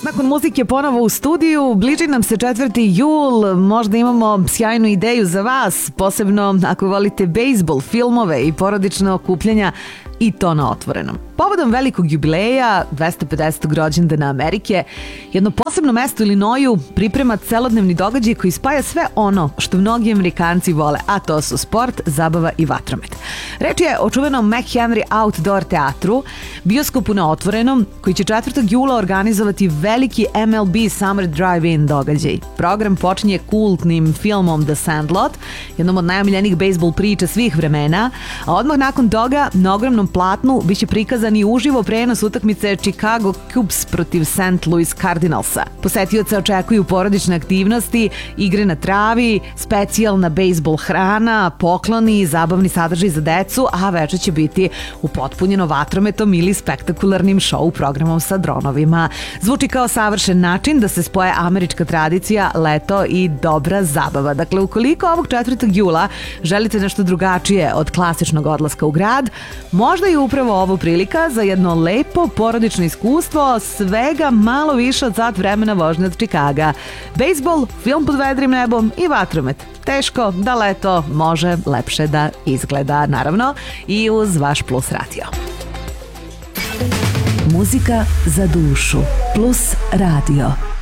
Nakon muzike ponovo u studiju, bliži nam se 4. jul, možda imamo sjajnu ideju za vas, posebno ako volite bejsbol, filmove i porodične okupljanja, i to na otvorenom. Povodom velikog jubileja, 250. rođendana Amerike, jedno posebno mesto u Illinoisu priprema celodnevni događaj koji spaja sve ono što mnogi Amerikanci vole, a to su sport, zabava i vatromet. Reč je o čuvenom McHenry Outdoor teatru, bioskopu na otvorenom, koji će 4. jula organizovati veliki MLB Summer Drive-In događaj. Program počinje kultnim filmom The Sandlot, jednom od najomiljenijih bejsbol priča svih vremena, a odmah nakon toga na ogromnom platnu biće prikazan i uživo prenos utakmice Chicago Cubs protiv St. Louis Cardinalsa. Posetioce očekuju porodične aktivnosti, igre na travi, specijalna bejsbol hrana, pokloni, zabavni sadržaj za decu, a večer će biti upotpunjeno vatrometom ili spektakularnim show programom sa dronovima. Zvuči kao savršen način da se spoje američka tradicija, leto i dobra zabava. Dakle, ukoliko ovog 4. jula želite nešto drugačije od klasičnog odlaska u grad, možda je upravo ovo prilika za jedno lepo porodično iskustvo, svega malo više od sat vremena vožnje od Čikaga. Bejsbol, film pod vedrim nebom i vatromet. Teško da leto može lepše da izgleda, naravno, i uz vaš Plus radio. Muzika za dušu. Plus radio.